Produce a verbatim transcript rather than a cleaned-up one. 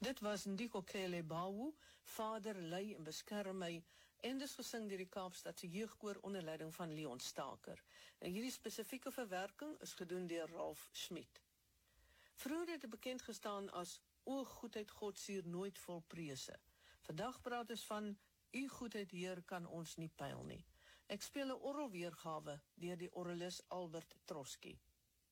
Dit was Ndiko Kelebawu, Vader, lei en beskerm my, en dis gesing deur die Kaapstadse Jeugkoor onder leiding van Leon Staker. En hierdie spesifieke verwerking is gedoen deur Ralf Schmidt. Vroeger het dit bekend gestaan as O goedheid God sier nooit vol prese. Vandag praat ons van U goedheid Heer kan ons nie pyl nie. Ek speel 'n orgelweergawe deur die orgelis Albert Troski.